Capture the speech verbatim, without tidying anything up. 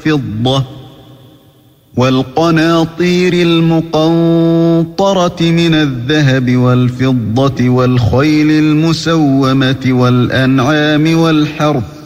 والفضة والقناطير المقنطرة من الذهب والفضة والخيل المسومة والأنعام والحرث